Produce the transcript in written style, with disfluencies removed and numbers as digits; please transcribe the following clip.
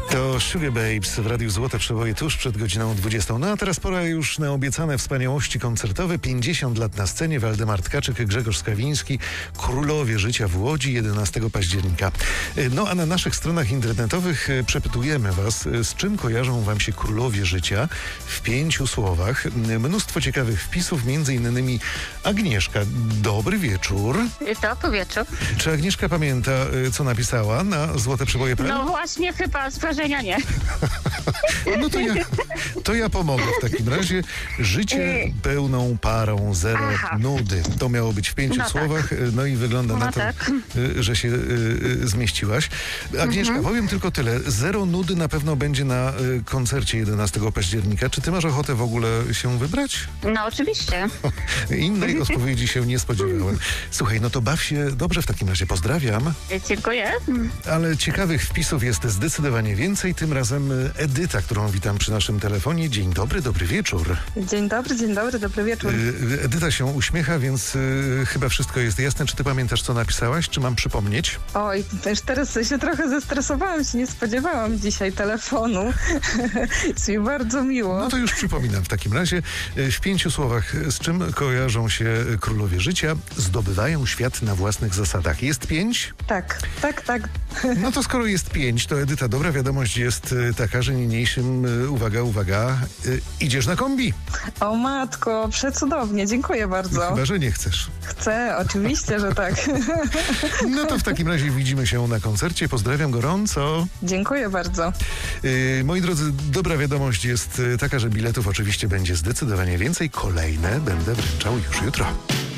To Sugar Babes w Radiu Złote Przeboje tuż przed godziną 20. No a teraz pora już na obiecane wspaniałości koncertowe. 50 lat na scenie. Waldemar Tkaczyk, Grzegorz Skawiński, Królowie Życia w Łodzi 11 października. No a na naszych stronach internetowych przepytujemy was, z czym kojarzą wam się Królowie Życia w 5 słowach. Mnóstwo ciekawych wpisów, między innymi Agnieszka. Dobry wieczór. Dobry wieczór. Czy Agnieszka pamięta, co napisała na złoteprzeboje.pl? No właśnie, chyba z wrażenia nie. No to ja pomogę w takim razie. Życie pełną parą, zero nudy. To miało być w 5 słowach, no i wygląda na to, że się zmieściłaś. Agnieszka, powiem tylko tyle. Zero nudy na pewno będzie na koncercie 11 października. Czy ty masz ochotę w ogóle się wybrać? No oczywiście. Innej odpowiedzi się nie spodziewałem. Słuchaj, no to baw się dobrze w takim razie. Pozdrawiam. Dziękuję. Ale ciekawych wpisów jest zdecydowanie więcej. Tym razem Edyta, którą witam przy naszym telefonie. Dzień dobry, dobry wieczór. Dzień dobry, dobry wieczór. Edyta się uśmiecha, więc chyba wszystko jest jasne. Czy ty pamiętasz, co napisałaś? Czy mam przypomnieć? Oj, też teraz się trochę zestresowałam, się nie spodziewałam dzisiaj telefonu. Jest mi bardzo miło. No to już przypominam w takim razie. W 5 słowach, z czym kojarzą się Królowie Życia? Zdobywają świat na własnych zasadach. Jest 5? Tak. No to skoro jest 5, to Edyta, dobra wiadomość jest taka, że niniejszym, uwaga, idziesz na kombi. O matko, przecudownie, dziękuję bardzo. Chyba, że nie chcesz. Chcę, oczywiście, że tak. No to w takim razie widzimy się na koncercie. Pozdrawiam gorąco. Dziękuję bardzo. Moi drodzy, dobra wiadomość jest taka, że biletów oczywiście będzie zdecydowanie więcej. Kolejne będę wręczał już jutro.